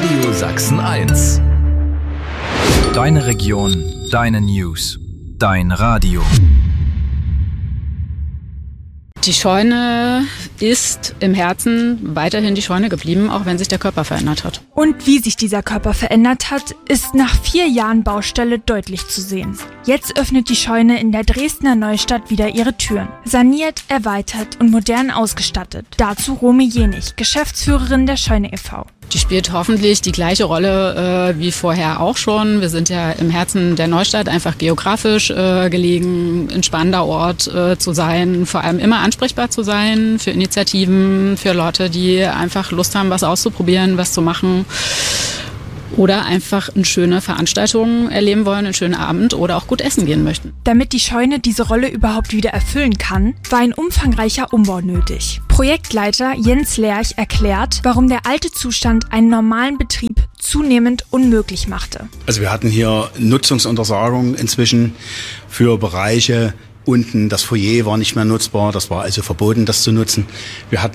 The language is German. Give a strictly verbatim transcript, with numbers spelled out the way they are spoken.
Radio Sachsen eins. Deine Region, deine News, dein Radio. Die Scheune ist im Herzen weiterhin die Scheune geblieben, auch wenn sich der Körper verändert hat. Und wie sich dieser Körper verändert hat, ist nach vier Jahren Baustelle deutlich zu sehen. Jetzt öffnet die Scheune in der Dresdner Neustadt wieder ihre Türen. Saniert, erweitert und modern ausgestattet. Dazu Romy Jenich, Geschäftsführerin der Scheune e V Die spielt hoffentlich die gleiche Rolle äh, wie vorher auch schon. Wir sind ja im Herzen der Neustadt, einfach geografisch äh, gelegen, ein spannender Ort äh, zu sein, vor allem immer ansprechbar zu sein für Initiativen, für Leute, die einfach Lust haben, was auszuprobieren, was zu machen. Oder einfach eine schöne Veranstaltung erleben wollen, einen schönen Abend oder auch gut essen gehen möchten. Damit die Scheune diese Rolle überhaupt wieder erfüllen kann, war ein umfangreicher Umbau nötig. Projektleiter Jens Lerch erklärt, warum der alte Zustand einen normalen Betrieb zunehmend unmöglich machte. Also wir hatten hier Nutzungsuntersagung inzwischen für Bereiche. Unten das Foyer war nicht mehr nutzbar, das war also verboten, das zu nutzen. Wir hatten